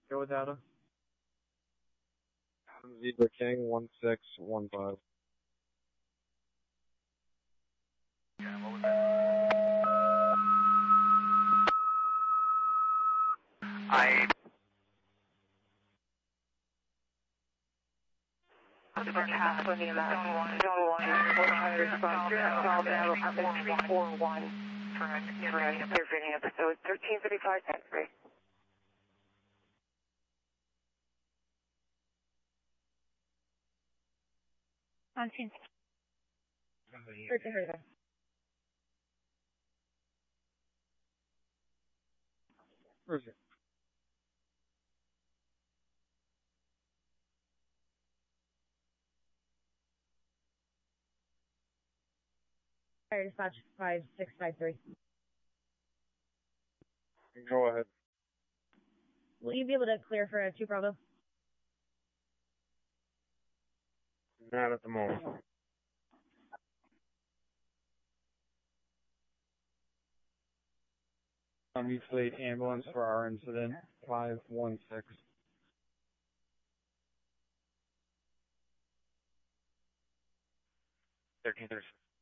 Go with data. Zebra King 1615. Zone 1, Zone 1, we're trying to respond to a call to have apartment 341 for a clear fitting episode 1335 10-3. On scene. Right to her. Where's it? Fire dispatch 5653. Go ahead. Will you be able to clear for a 2 Bravo? Not at the moment. Omni Fleet ambulance for our incident 516. 1336.